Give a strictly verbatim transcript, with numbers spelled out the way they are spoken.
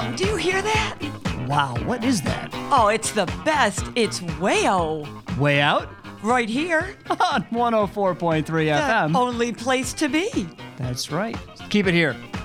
Oh, do you hear that? Wow, what is that? Oh, it's the best. It's Wayo. Way Out? Right here. On one oh four point three F M. The only place to be. That's right. Keep it here.